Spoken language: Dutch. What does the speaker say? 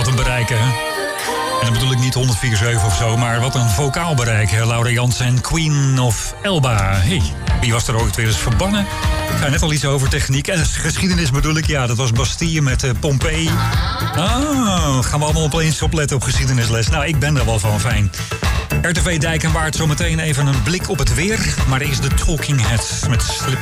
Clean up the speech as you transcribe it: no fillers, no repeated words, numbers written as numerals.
Wat een bereik, hè? En dan bedoel ik niet 104.7 of zo, maar wat een vocaal bereik. Hè? Laura Jansen en Queen of Elba. Hey, wie was er ooit weer eens verbannen? Ik zei net al iets over techniek. En geschiedenis bedoel ik, ja, dat was Bastille met Pompeii. Gaan we allemaal opeens opletten op geschiedenisles. Nou, ik ben er wel van, fijn. RTV Dijk en Waard zometeen even een blik op het weer. Maar er is de Talking Heads met Slip